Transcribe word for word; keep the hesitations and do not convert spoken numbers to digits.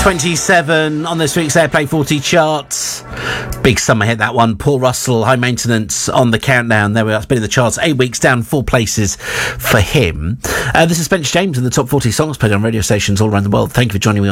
twenty-seven on this week's Airplay forty charts. Big summer hit, that one. Paul Russell, High Maintenance on the countdown. There we are. It's been in the charts eight weeks, down four places for him. Uh, this is Spencer James in the Top forty Songs played on radio stations all around the world. Thank you for joining me.